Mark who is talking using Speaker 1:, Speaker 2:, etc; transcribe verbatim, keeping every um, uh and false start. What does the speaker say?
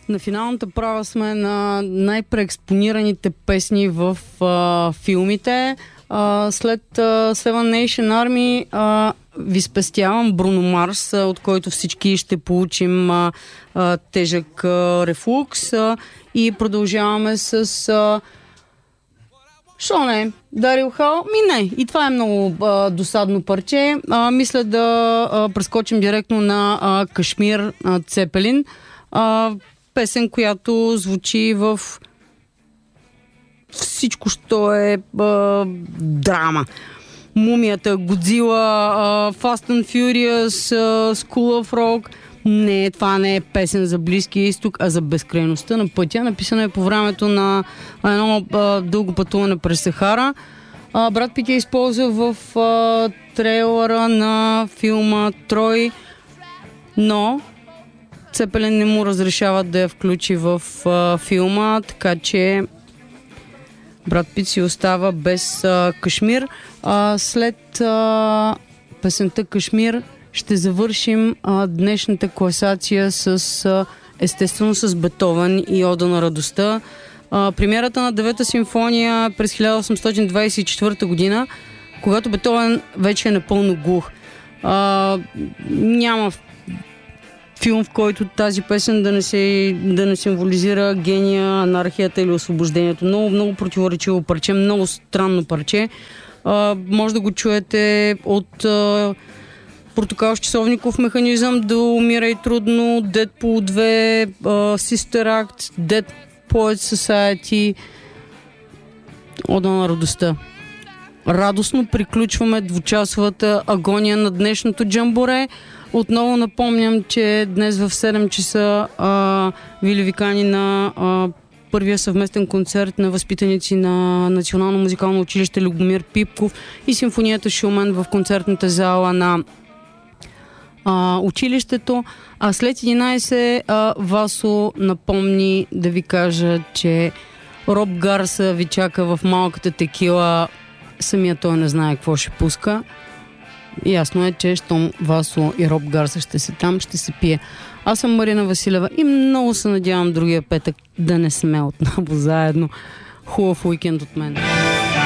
Speaker 1: На финалната права сме на най-преекспонираните песни в а, филмите. А, след а, Seven Nation Army а, ви спестявам Бруно Марс, а, от който всички ще получим а, а, тежък а, рефлукс. А, и продължаваме с... А, Шо не? Дарил Хал? Ми не. И това е много а, досадно парче. А, мисля да а, прескочим директно на а, Кашмир а, Цепелин. А, песен, която звучи в всичко, що е а, драма. Мумията, Годзила, а, Fast and Furious, а, School of Rock. Не, това не е песен за Близкия изток, а за безкрайността на пътя. Написано е по времето на едно а, дълго пътуване през Сахара. А, Брат Пит я използва в а, трейлера на филма Трой, но Цепелин не му разрешават да я включи в а, филма, така че Брат Пит си остава без а, Кашмир. А, след а, песента Кашмир ще завършим а, днешната класация с а, естествено с Бетовен и Ода на радостта. А, премиерата на Девета симфония през хиляда осемстотин двадесет и четвърта година, когато Бетовен вече е напълно глух. А, няма филм, в който тази песен да не, се, да не символизира гения, анархията или освобождението. Много, много противоречиво парче, много странно парче. А, може да го чуете от а, Портокал с часовников механизъм до Умирай трудно, Deadpool две, uh, Sister Act, Dead Poets Society, Ода на радостта. Радостно приключваме двучасовата агония на днешното джамборе. Отново напомням, че днес в седем часа uh, Вили Викани на uh, първия съвместен концерт на възпитаници на Национално музикално училище Любомир Пипков и симфонията Шумен в концертната зала на Uh, училището, а след единадесет uh, Васо напомни да ви кажа, че Роб Гарса ви чака в малката текила. Самия той не знае какво ще пуска. Ясно е, че щом Васо и Роб Гарса ще се там, ще се пие. Аз съм Марина Василева и много се надявам другия петък да не сме отново заедно. Хубав уикенд от мен.